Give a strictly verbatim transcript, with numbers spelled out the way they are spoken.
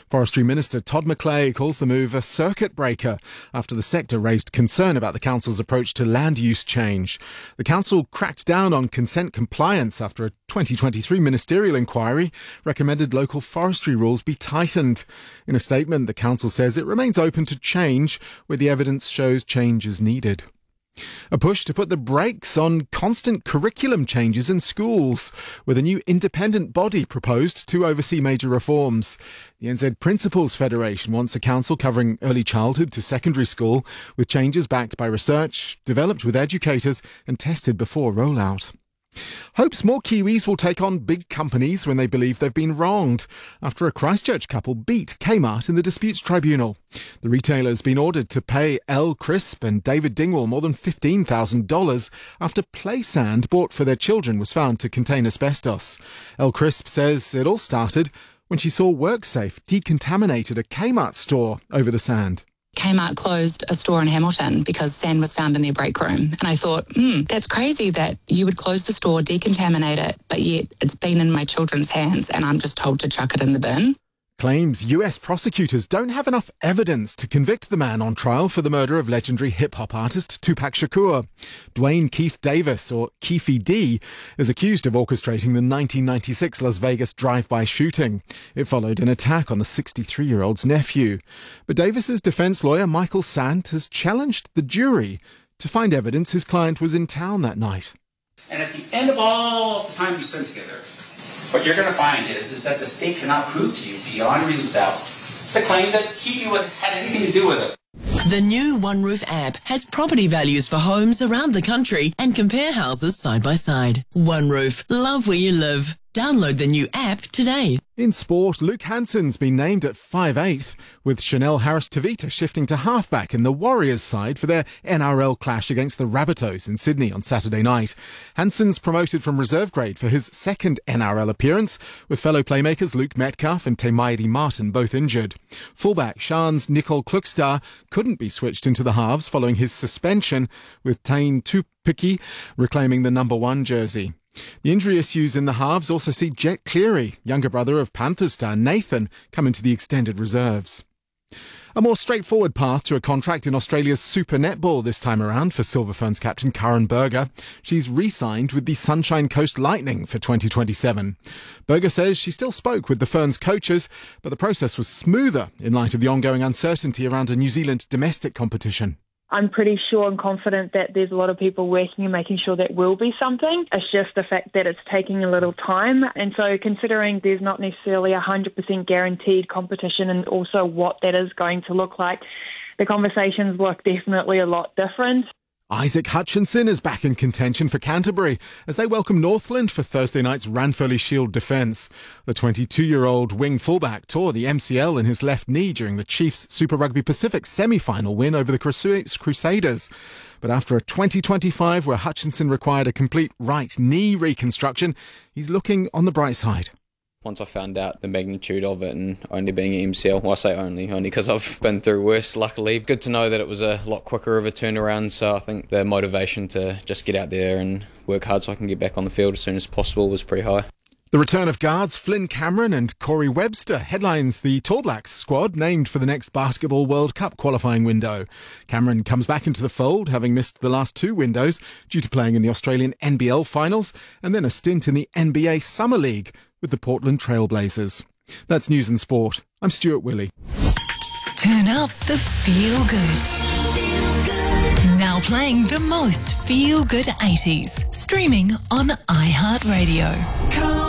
Forestry Minister Todd McClay calls the move a circuit breaker after the sector raised concern about the council's approach to land use change. The council cracked down on consent compliance after a twenty twenty-three ministerial inquiry recommended local forestry rules be tightened. In a statement, the council says it remains open to change where the evidence shows change is needed. A push to put the brakes on constant curriculum changes in schools, with a new independent body proposed to oversee major reforms. The N Z Principals Federation wants a council covering early childhood to secondary school, with changes backed by research, developed with educators and tested before rollout. Hopes more Kiwis will take on big companies when they believe they've been wronged after a Christchurch couple beat Kmart in the disputes tribunal. The retailer's been ordered to pay Elle Crisp and David Dingwall more than fifteen thousand dollars after play sand bought for their children was found to contain asbestos. Elle Crisp says it all started when she saw WorkSafe decontaminated a Kmart store over the sand. Kmart closed a store in Hamilton because sand was found in their break room. And I thought, hmm, that's crazy that you would close the store, decontaminate it, but yet it's been in my children's hands and I'm just told to chuck it in the bin. Claims U S prosecutors don't have enough evidence to convict the man on trial for the murder of legendary hip-hop artist Tupac Shakur. Dwayne Keith Davis, or Keefy D, is accused of orchestrating the nineteen ninety-six Las Vegas drive-by shooting. It followed an attack on the sixty-three-year-old's nephew. But Davis's defence lawyer, Michael Sant, has challenged the jury to find evidence his client was in town that night. And at the end of all the time we spent together, what you're going to find is, is that the state cannot prove to you beyond reasonable doubt the claim that Kiwi was had anything to do with it. The new OneRoof app has property values for homes around the country and compare houses side by side. OneRoof, love where you live. Download the new app today. In sport, Luke Hansen's been named at five eighth, with Chanel Harris-Tavita shifting to halfback in the Warriors side for their N R L clash against the Rabbitohs in Sydney on Saturday night. Hansen's promoted from reserve grade for his second N R L appearance, with fellow playmakers Luke Metcalf and Te Mairi Martin both injured. Fullback Shan's Nicole Klukstar couldn't be switched into the halves following his suspension, with Tain Tupiki reclaiming the number one jersey. The injury issues in the halves also see Jet Cleary, younger brother of Panthers star Nathan, come into the extended reserves. A more straightforward path to a contract in Australia's Super Netball this time around for Silver Ferns captain Karen Berger. She's re-signed with the Sunshine Coast Lightning for twenty twenty-seven. Berger says she still spoke with the Ferns coaches, but the process was smoother in light of the ongoing uncertainty around a New Zealand domestic competition. I'm pretty sure and confident that there's a lot of people working and making sure that will be something. It's just the fact that it's taking a little time. And so considering there's not necessarily a one hundred percent guaranteed competition and also what that is going to look like, the conversations look definitely a lot different. Isaac Hutchinson is back in contention for Canterbury as they welcome Northland for Thursday night's Ranfurly Shield defence. The twenty-two-year-old wing fullback tore the M C L in his left knee during the Chiefs Super Rugby Pacific semi-final win over the Crusaders. But after a twenty twenty-five where Hutchinson required a complete right knee reconstruction, he's looking on the bright side. Once I found out the magnitude of it and only being an M C L, well I say only, only because I've been through worse luckily. Good to know that it was a lot quicker of a turnaround, so I think the motivation to just get out there and work hard so I can get back on the field as soon as possible was pretty high. The return of guards Flynn Cameron and Corey Webster headlines the Tall Blacks squad named for the next Basketball World Cup qualifying window. Cameron comes back into the fold, having missed the last two windows due to playing in the Australian N B L finals and then a stint in the N B A Summer League with the Portland Trail Blazers. That's News and Sport. I'm Stuart Willey. Turn up the feel good. Feel good. Now playing the most feel good eighties. Streaming on iHeartRadio.